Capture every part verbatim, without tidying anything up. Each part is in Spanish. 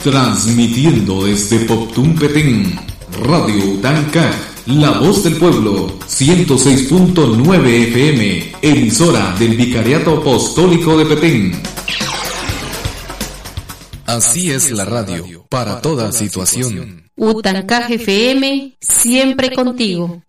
Transmitiendo desde Poptún Petén, Radio Utanca, la voz del pueblo, ciento seis punto nueve F M, emisora del Vicariato Apostólico de Petén. Así es la radio, para toda situación. Utanca F M, siempre contigo.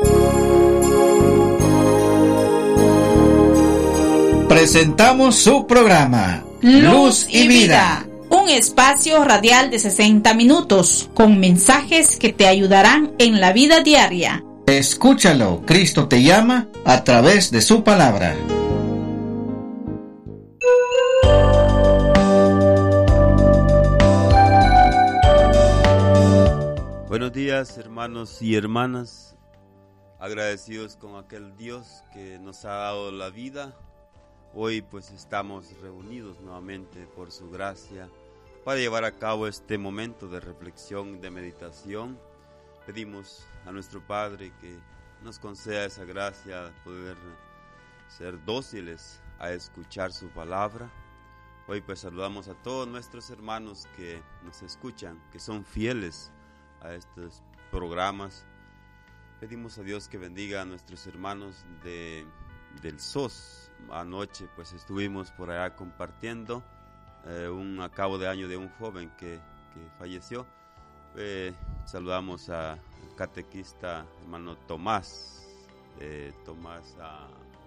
Presentamos su programa Luz y Vida, un espacio radial de sesenta minutos con mensajes que te ayudarán en la vida diaria. Escúchalo, Cristo te llama a través de su palabra. Buenos días, hermanos y hermanas, agradecidos con aquel Dios que nos ha dado la vida. Hoy pues estamos reunidos nuevamente por su gracia para llevar a cabo este momento de reflexión, de meditación. Pedimos a nuestro Padre que nos conceda esa gracia de poder ser dóciles a escuchar su palabra. Hoy pues saludamos a todos nuestros hermanos que nos escuchan, que son fieles a estos programas. Pedimos a Dios que bendiga a nuestros hermanos de, del S O S. Anoche pues estuvimos por allá compartiendo eh, un acabo de año de un joven que, que falleció. Eh, saludamos al catequista hermano Tomás, eh, Tomás, a,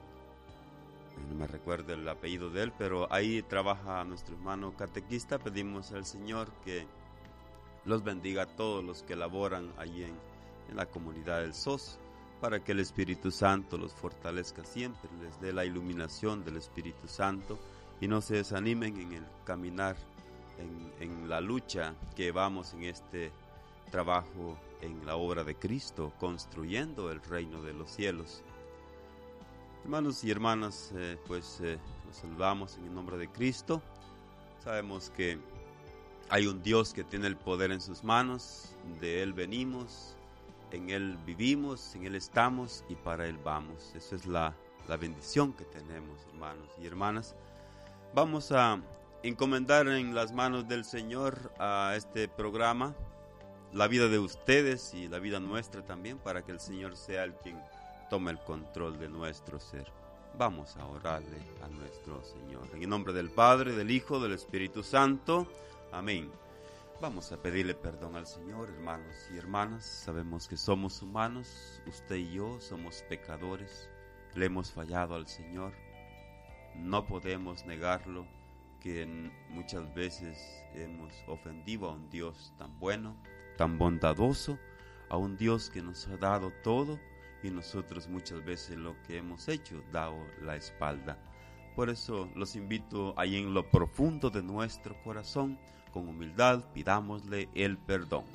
no me recuerdo el apellido de él, pero ahí trabaja nuestro hermano catequista. Pedimos al Señor que los bendiga a todos los que laboran allí en, en la comunidad del S O S, para que el Espíritu Santo los fortalezca siempre, les dé la iluminación del Espíritu Santo y no se desanimen en el caminar, en, en la lucha que vamos en este trabajo en la obra de Cristo, construyendo el reino de los cielos. Hermanos y hermanas, eh, pues eh, los saludamos en el nombre de Cristo. Sabemos que hay un Dios que tiene el poder en sus manos, de Él venimos, en Él vivimos, en Él estamos y para Él vamos. Esa es la, la bendición que tenemos, hermanos y hermanas. Vamos a encomendar en las manos del Señor a este programa, la vida de ustedes y la vida nuestra también, para que el Señor sea el quien tome el control de nuestro ser. Vamos a orarle a nuestro Señor. En el nombre del Padre, del Hijo, del Espíritu Santo. Amén. Vamos a pedirle perdón al Señor, hermanos y hermanas. Sabemos que somos humanos, usted y yo somos pecadores, le hemos fallado al Señor. No podemos negarlo, que muchas veces hemos ofendido a un Dios tan bueno, tan bondadoso, a un Dios que nos ha dado todo y nosotros muchas veces lo que hemos hecho, dado la espalda. Por eso los invito ahí en lo profundo de nuestro corazón, con humildad, pidámosle el perdón.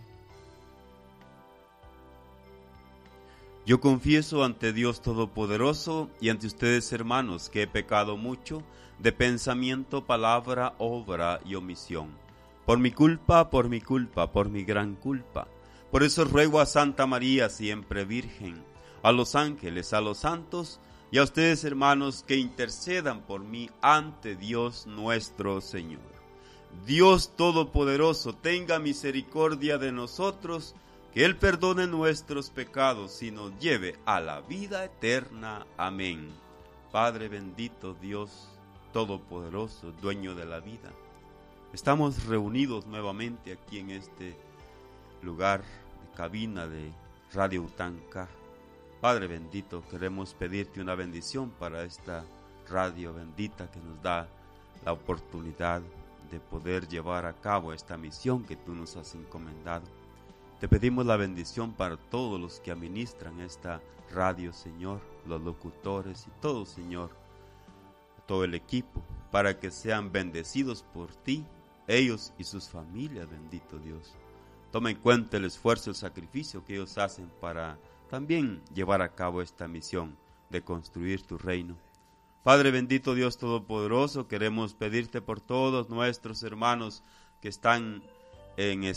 Yo confieso ante Dios Todopoderoso y ante ustedes, hermanos, que he pecado mucho de pensamiento, palabra, obra y omisión. Por mi culpa, por mi culpa, por mi gran culpa. Por eso ruego a Santa María, siempre Virgen, a los ángeles, a los santos y a ustedes, hermanos, que intercedan por mí ante Dios nuestro Señor. Dios Todopoderoso, tenga misericordia de nosotros, que Él perdone nuestros pecados y nos lleve a la vida eterna. Amén. Padre bendito, Dios Todopoderoso, dueño de la vida, estamos reunidos nuevamente aquí en este lugar de cabina de Radio Utanca. Padre bendito, queremos pedirte una bendición para esta radio bendita que nos da la oportunidad de poder llevar a cabo esta misión que tú nos has encomendado. Te pedimos la bendición para todos los que administran esta radio, Señor, los locutores y todo, Señor, todo el equipo, para que sean bendecidos por ti, ellos y sus familias, bendito Dios. Toma en cuenta el esfuerzo, el sacrificio que ellos hacen para también llevar a cabo esta misión de construir tu reino. Padre bendito, Dios Todopoderoso, queremos pedirte por todos nuestros hermanos que están en